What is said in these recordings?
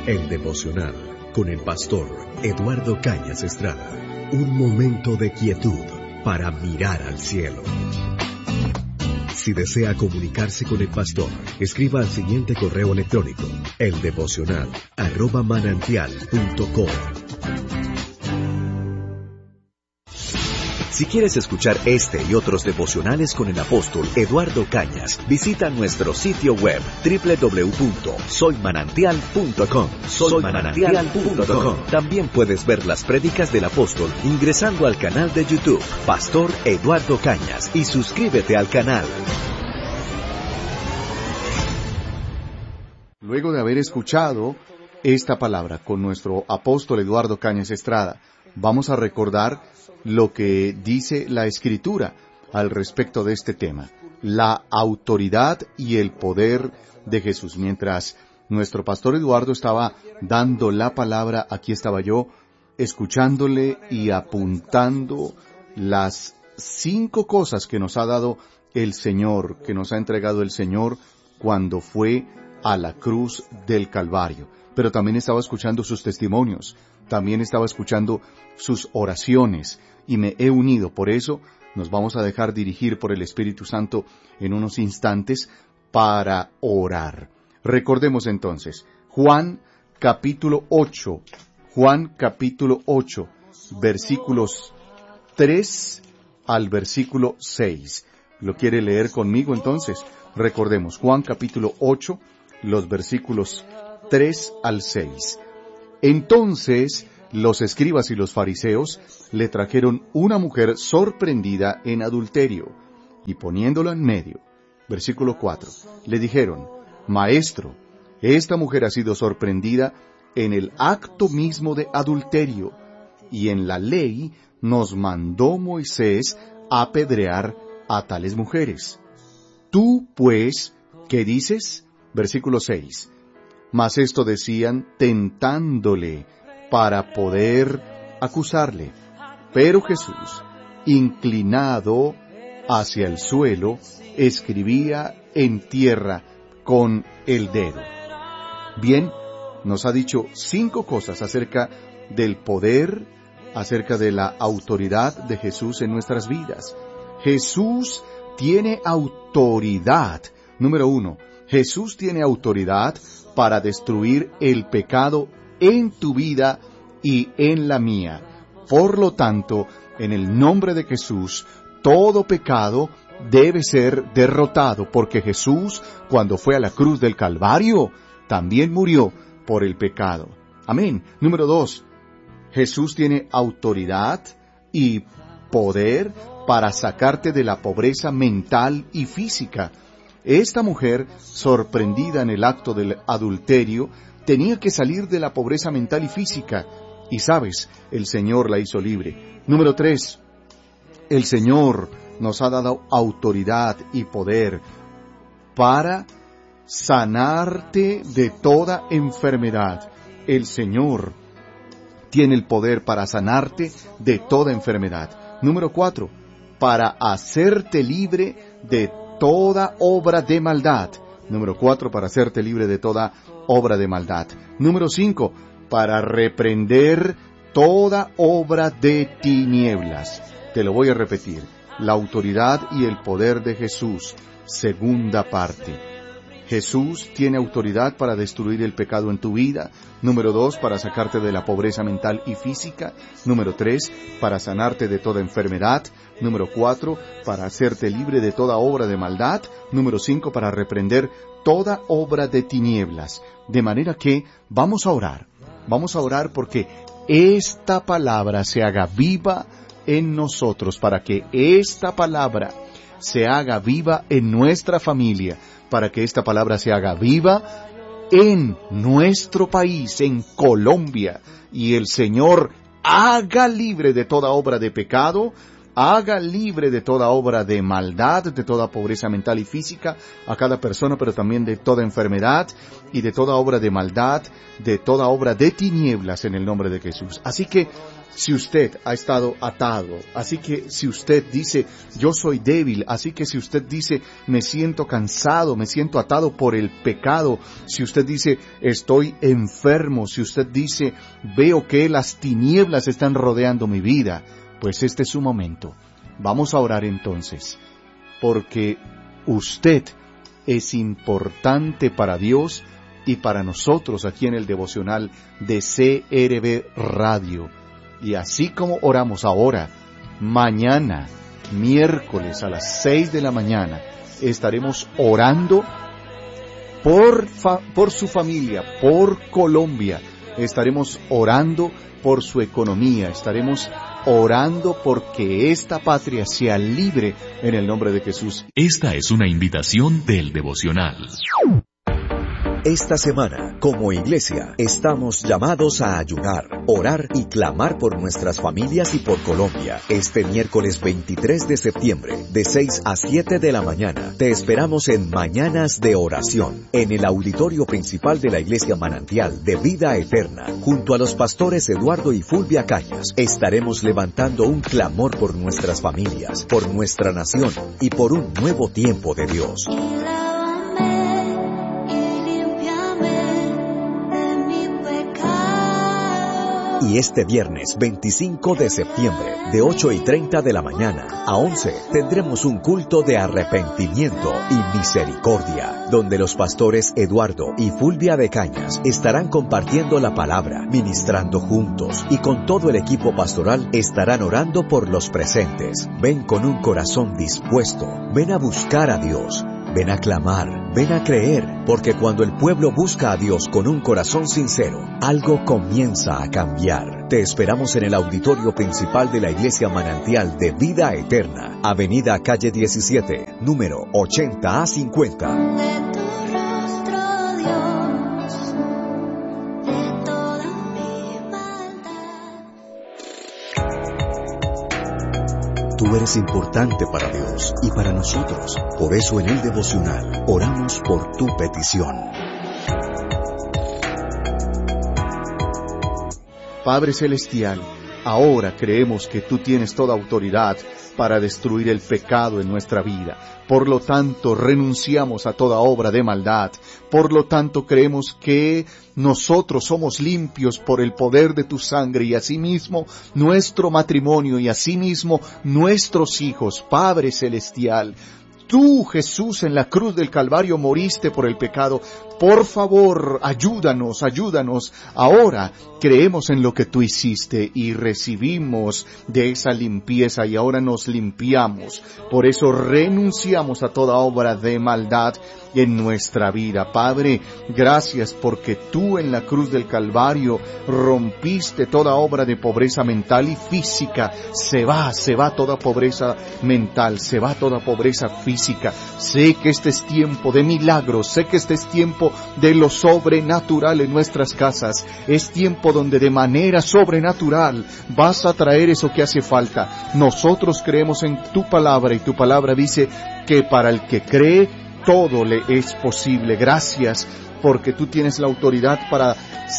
El devocional con el pastor Eduardo Cañas Estrada. Un momento de quietud para mirar al cielo. Si desea comunicarse con el pastor, escriba al siguiente correo electrónico: eldevocional@manantial.com. Si quieres escuchar este y otros devocionales con el apóstol Eduardo Cañas, visita nuestro sitio web www.soymanantial.com. Soymanantial.com. También puedes ver las prédicas del apóstol ingresando al canal de YouTube Pastor Eduardo Cañas y suscríbete al canal. Luego de haber escuchado esta palabra con nuestro apóstol Eduardo Cañas Estrada, vamos a recordar lo que dice la Escritura al respecto de este tema, la autoridad y el poder de Jesús. Mientras nuestro pastor Eduardo estaba dando la palabra, aquí estaba yo escuchándole y apuntando las 5 cosas que nos ha dado el Señor, que nos ha entregado el Señor cuando fue a la cruz del Calvario. Pero también estaba escuchando sus testimonios, también estaba escuchando sus oraciones, y me he unido. Por eso nos vamos a dejar dirigir por el Espíritu Santo en unos instantes para orar. Recordemos entonces, Juan capítulo 8, versículos 3 al versículo 6. ¿Lo quiere leer conmigo entonces? Recordemos, Juan capítulo 8, los versículos 3 al 6. Entonces los escribas y los fariseos le trajeron una mujer sorprendida en adulterio, y poniéndola en medio, versículo 4, le dijeron: Maestro, esta mujer ha sido sorprendida en el acto mismo de adulterio, y en la ley nos mandó Moisés apedrear a tales mujeres. Tú, pues, ¿qué dices? Versículo 6. Mas esto decían tentándole para poder acusarle. Pero Jesús, inclinado hacia el suelo, escribía en tierra con el dedo. Bien, nos ha dicho 5 cosas acerca del poder, acerca de la autoridad de Jesús en nuestras vidas. Jesús tiene autoridad. Número 1, Jesús tiene autoridad para destruir el pecado en tu vida y en la mía. Por lo tanto, en el nombre de Jesús, todo pecado debe ser derrotado, porque Jesús, cuando fue a la cruz del Calvario, también murió por el pecado. Amén. Número 2, Jesús tiene autoridad y poder para sacarte de la pobreza mental y física. Esta mujer, sorprendida en el acto del adulterio, tenía que salir de la pobreza mental y física. Y sabes, el Señor la hizo libre. Número 3, el Señor nos ha dado autoridad y poder para sanarte de toda enfermedad. El Señor tiene el poder para sanarte de toda enfermedad. Número 4, para hacerte libre de toda obra de maldad. Número 4, para hacerte libre de toda obra de maldad. Número 5, para reprender toda obra de tinieblas. Te lo voy a repetir. La autoridad y el poder de Jesús. Segunda parte. Jesús tiene autoridad para destruir el pecado en tu vida. Número 2, para sacarte de la pobreza mental y física. Número 3, para sanarte de toda enfermedad. Número 4, para hacerte libre de toda obra de maldad. Número 5, para reprender toda obra de tinieblas. De manera que vamos a orar. Vamos a orar porque esta palabra se haga viva en nosotros, para que esta palabra se haga viva en nuestra familia, para que esta palabra se haga viva en nuestro país, en Colombia, y el Señor haga libre de toda obra de pecado, haga libre de toda obra de maldad, de toda pobreza mental y física a cada persona, pero también de toda enfermedad y de toda obra de maldad, de toda obra de tinieblas en el nombre de Jesús. Así que si usted ha estado atado, así que si usted dice, yo soy débil, así que si usted dice, me siento cansado, me siento atado por el pecado, si usted dice, estoy enfermo, si usted dice, veo que las tinieblas están rodeando mi vida, pues este es su momento. Vamos a orar entonces, porque usted es importante para Dios y para nosotros aquí en el devocional de CRB Radio. Y así como oramos ahora, mañana, miércoles a las 6 de la mañana, estaremos orando por su familia, por Colombia. Estaremos orando por su economía. Estaremos orando porque esta patria sea libre en el nombre de Jesús. Esta es una invitación del devocional. Esta semana, como iglesia, estamos llamados a ayunar, orar y clamar por nuestras familias y por Colombia. Este miércoles 23 de septiembre, de 6 a 7 de la mañana, te esperamos en Mañanas de Oración, en el auditorio principal de la Iglesia Manantial de Vida Eterna, junto a los pastores Eduardo y Fulvia Cañas. Estaremos levantando un clamor por nuestras familias, por nuestra nación y por un nuevo tiempo de Dios. Y este viernes 25 de septiembre, de 8:30 de la mañana a 11, tendremos un culto de arrepentimiento y misericordia, donde los pastores Eduardo y Fulvia de Cañas estarán compartiendo la palabra, ministrando juntos, y con todo el equipo pastoral estarán orando por los presentes. Ven con un corazón dispuesto, ven a buscar a Dios. Ven a clamar, ven a creer, porque cuando el pueblo busca a Dios con un corazón sincero, algo comienza a cambiar. Te esperamos en el auditorio principal de la Iglesia Manantial de Vida Eterna, Avenida Calle 17, número 80A50. Tú eres importante para Dios y para nosotros. Por eso en el devocional oramos por tu petición. Padre Celestial, ahora creemos que tú tienes toda autoridad para destruir el pecado en nuestra vida. Por lo tanto, renunciamos a toda obra de maldad. Por lo tanto, creemos que nosotros somos limpios por el poder de tu sangre y asimismo nuestro matrimonio y asimismo nuestros hijos. Padre Celestial, tú, Jesús, en la cruz del Calvario moriste por el pecado. Por favor, ayúdanos. Ahora creemos en lo que tú hiciste y recibimos de esa limpieza y ahora nos limpiamos. Por eso renunciamos a toda obra de maldad en nuestra vida. Padre, gracias porque tú en la cruz del Calvario rompiste toda obra de pobreza mental y física. Se va toda pobreza mental, se va toda pobreza física. Sé que este es tiempo de milagros, sé que este es tiempo de lo sobrenatural en nuestras casas. Es tiempo donde de manera sobrenatural vas a traer eso que hace falta. Nosotros creemos en tu palabra y tu palabra dice que para el que cree todo le es posible. Gracias porque tú tienes la autoridad para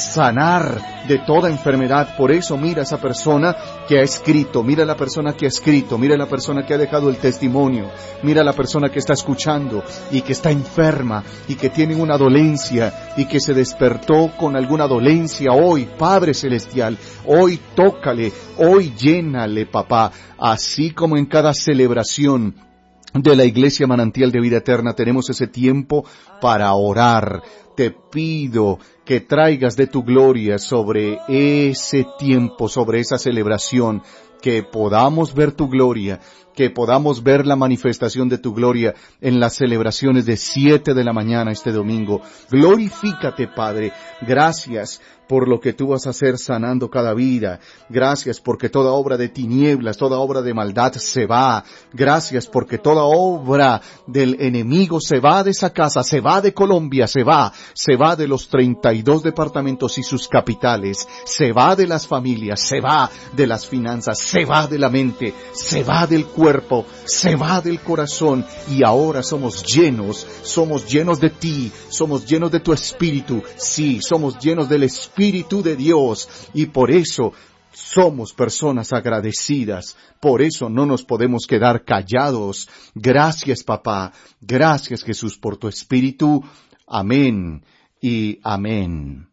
sanar de toda enfermedad. Por eso mira a esa persona que ha escrito, mira a la persona que ha escrito, mira a la persona que ha dejado el testimonio, mira a la persona que está escuchando y que está enferma y que tiene una dolencia y que se despertó con alguna dolencia hoy. Padre Celestial, hoy tócale, hoy llénale, papá, así como en cada celebración de la Iglesia Manantial de Vida Eterna tenemos ese tiempo para orar. Te pido que traigas de tu gloria sobre ese tiempo, sobre esa celebración, que podamos ver tu gloria, que podamos ver la manifestación de tu gloria en las celebraciones de 7 de la mañana este domingo. Glorifícate, Padre. Gracias por lo que tú vas a hacer sanando cada vida. Gracias porque toda obra de tinieblas, toda obra de maldad se va. Gracias porque toda obra del enemigo se va de esa casa, se va de Colombia, se va de los 32 departamentos y sus capitales, se va de las familias, se va de las finanzas, se va de la mente, se va del cuerpo, se va del corazón y ahora somos llenos de ti, somos llenos de tu Espíritu, sí, somos llenos del Espíritu de Dios y por eso Somos personas agradecidas, por eso no nos podemos quedar callados. Gracias, papá. Gracias, Jesús, por tu Espíritu. Amén y amén.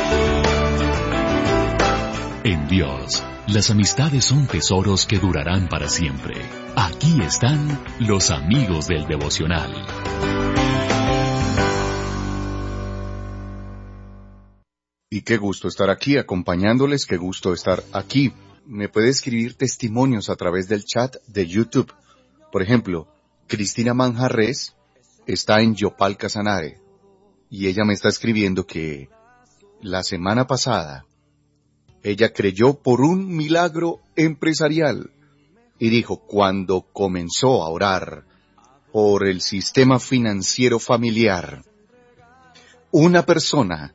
En Dios, las amistades son tesoros que durarán para siempre. Aquí están los amigos del devocional. Y qué gusto estar aquí acompañándoles, qué gusto estar aquí. Me puede escribir testimonios a través del chat de YouTube. Por ejemplo, Cristina Manjarres está en Yopal Casanare y ella me está escribiendo que la semana pasada ella creyó por un milagro empresarial y dijo, cuando comenzó a orar por el sistema financiero familiar, una persona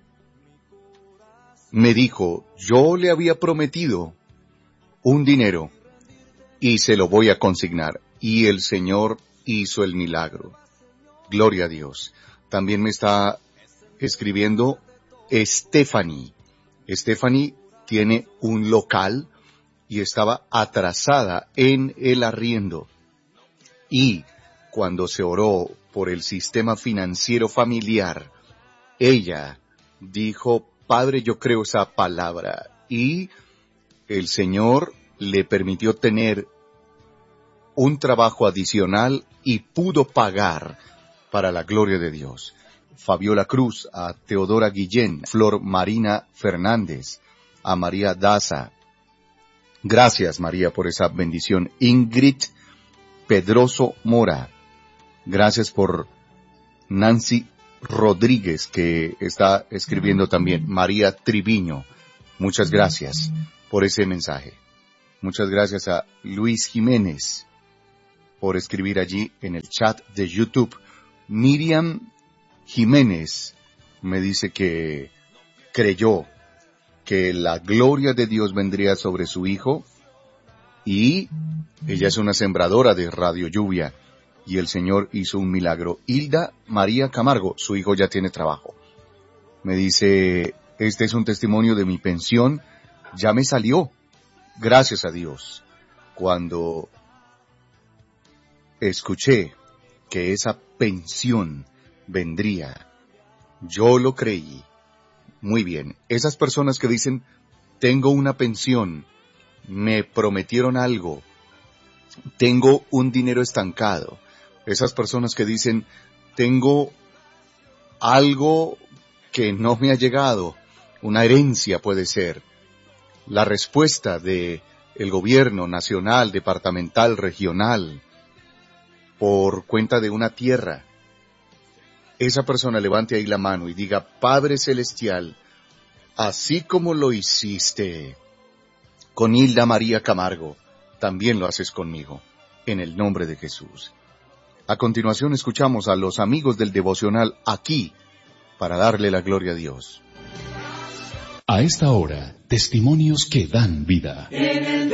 me dijo, yo le había prometido un dinero y se lo voy a consignar. Y el Señor hizo el milagro. Gloria a Dios. También me está escribiendo Stephanie. Stephanie tiene un local y estaba atrasada en el arriendo. Y cuando se oró por el sistema financiero familiar, ella dijo, Padre, yo creo esa palabra, y el Señor le permitió tener un trabajo adicional y pudo pagar para la gloria de Dios. Fabiola Cruz, a Teodora Guillén, Flor Marina Fernández, a María Daza. Gracias, María, por esa bendición. Ingrid Pedroso Mora. Gracias por Nancy Rodríguez, que está escribiendo también. María Triviño, muchas gracias por ese mensaje. Muchas gracias a Luis Jiménez por escribir allí en el chat de YouTube. Miriam Jiménez me dice que creyó que la gloria de Dios vendría sobre su hijo y ella es una sembradora de Radio Lluvia. Y el Señor hizo un milagro. Hilda María Camargo, su hijo ya tiene trabajo. Me dice, este es un testimonio de mi pensión, ya me salió. Gracias a Dios. Cuando escuché que esa pensión vendría, yo lo creí. Muy bien. Esas personas que dicen, tengo una pensión, me prometieron algo, tengo un dinero estancado. Esas personas que dicen, tengo algo que no me ha llegado, una herencia puede ser. La respuesta de el gobierno nacional, departamental, regional, por cuenta de una tierra, esa persona levante ahí la mano y diga, Padre Celestial, así como lo hiciste con Hilda María Camargo, también lo haces conmigo, en el nombre de Jesús. A continuación escuchamos a los amigos del devocional aquí, para darle la gloria a Dios. A esta hora, testimonios que dan vida. En el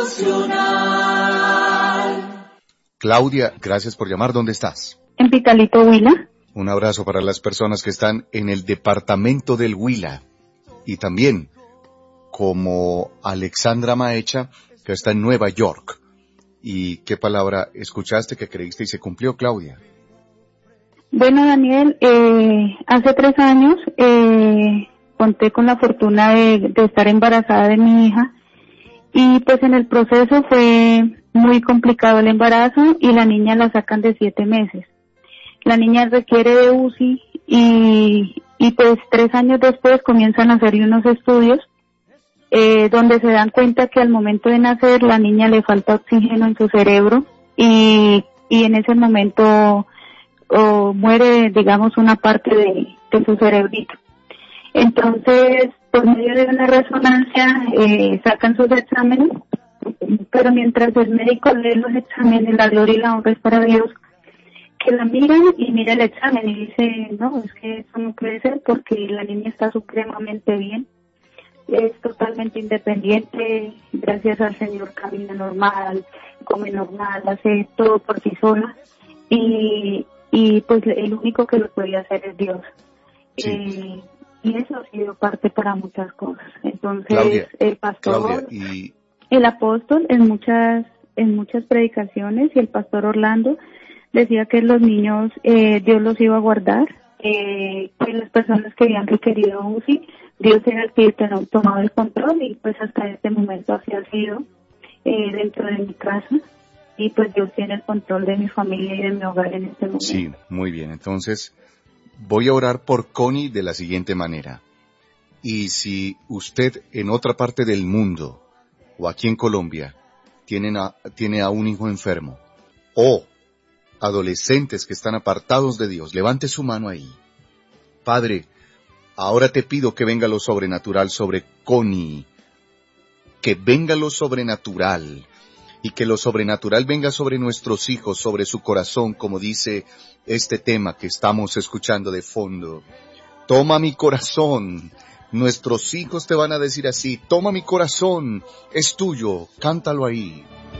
devocional. Claudia, gracias por llamar. ¿Dónde estás? En Pitalito, Huila. Un abrazo para las personas que están en el departamento del Huila. Y también, como Alexandra Maecha, que está en Nueva York. ¿Y qué palabra escuchaste que creíste y se cumplió, Claudia? Bueno, Daniel, hace 3 años conté con la fortuna de estar embarazada de mi hija y pues en el proceso fue muy complicado el embarazo y la niña la sacan de 7 meses. La niña requiere de UCI y pues 3 años después comienzan a hacerle unos estudios donde se dan cuenta que al momento de nacer la niña le falta oxígeno en su cerebro y en ese momento muere, digamos, una parte de su cerebrito. Entonces, por medio de una resonancia, sacan sus exámenes, pero mientras el médico lee los exámenes, la gloria y la honra es para Dios, que la miran y mira el examen y dice, no, es que eso no puede ser porque la niña está supremamente bien. Es totalmente independiente, gracias al Señor camina normal, come normal, hace todo por sí sola y pues el único que lo podía hacer es Dios. Sí. Y eso ha sido parte para muchas cosas. Entonces Entonces, Claudia, el pastor, Claudia, y el apóstol, en muchas predicaciones, y el pastor Orlando decía que los niños, Dios los iba a guardar, que las personas que habían requerido UCI, Dios era el que tomaba el control, y pues hasta este momento así ha sido dentro de mi casa, y pues Dios tiene el control de mi familia y de mi hogar en este momento. sí, muy bien. Entonces, voy a orar por Connie de la siguiente manera. Y si usted en otra parte del mundo o aquí en Colombia tiene a un hijo enfermo o adolescentes que están apartados de Dios, levante su mano ahí. Padre, ahora te pido que venga lo sobrenatural sobre Connie, que venga lo sobrenatural y que lo sobrenatural venga sobre nuestros hijos, sobre su corazón, como dice este tema que estamos escuchando de fondo. Toma mi corazón. Nuestros hijos te van a decir así, toma mi corazón, es tuyo, cántalo ahí.